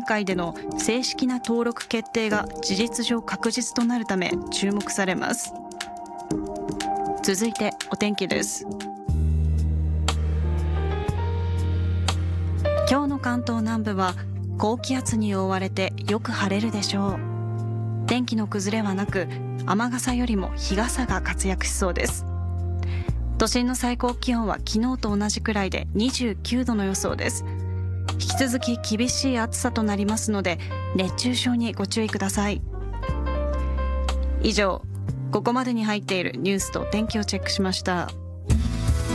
会での正式な登録決定が事実上確実となるため注目されます。続いてお天気です。今日の関東南部は高気圧に覆われてよく晴れるでしょう。天気の崩れはなく、雨傘よりも日傘が活躍しそうです。都心の最高気温は昨日と同じくらいで29度の予想です。引き続き厳しい暑さとなりますので、熱中症にご注意ください。以上、ここまでに入っているニュースと天気をチェックしました。